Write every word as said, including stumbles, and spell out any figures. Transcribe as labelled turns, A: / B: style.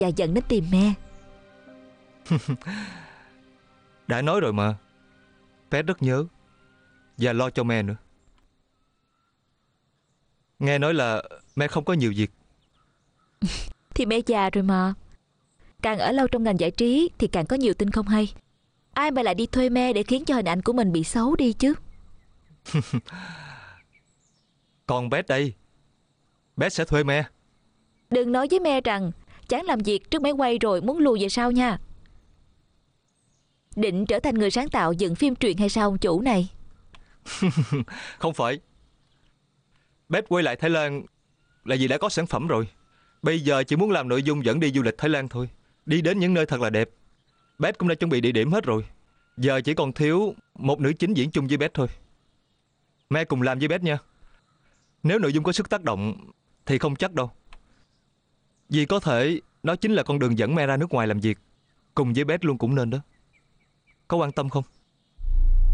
A: và dẫn đến tìm me.
B: Đã nói rồi mà, Pet rất nhớ và lo cho me nữa. Nghe nói là me không có nhiều việc.
A: Thì me già rồi mà. Càng ở lâu trong ngành giải trí thì càng có nhiều tin không hay. Ai mà lại đi thuê me để khiến cho hình ảnh của mình bị xấu đi chứ.
B: Còn Pet đây, Pet sẽ thuê me.
A: Đừng nói với me rằng chán làm việc trước máy quay rồi muốn lùi về sau nha. Định trở thành người sáng tạo dựng phim truyện hay sao ông chủ này?
B: Không phải. Pet quay lại Thái Lan là vì đã có sản phẩm rồi. Bây giờ chỉ muốn làm nội dung dẫn đi du lịch Thái Lan thôi. Đi đến những nơi thật là đẹp. Pet cũng đã chuẩn bị địa điểm hết rồi. Giờ chỉ còn thiếu một nữ chính diễn chung với Pet thôi. Me cùng làm với Pet nha. Nếu nội dung có sức tác động thì không chắc đâu. Vì có thể nó chính là con đường dẫn me ra nước ngoài làm việc. Cùng với Pet luôn cũng nên đó. Có quan tâm không?